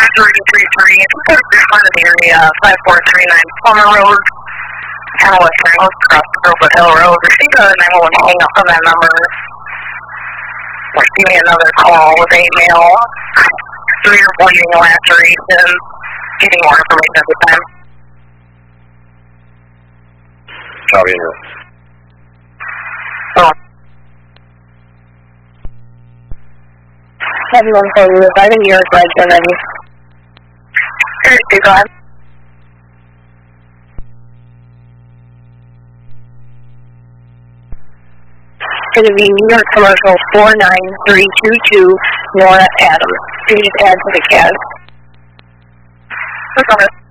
333, respond to the area 5439 Palmer Road, kind of western, across Crowfoot Hill Road. Receive a 911 hang up on that number. Receiving another call with a male, severe bleeding laceration, getting more information at the time. Copy. Oh. Everyone for you, I think you're right already. Go ahead. It's going to be New York Commercial 49322 Nora Adams. You just add to the CAD. That's all right.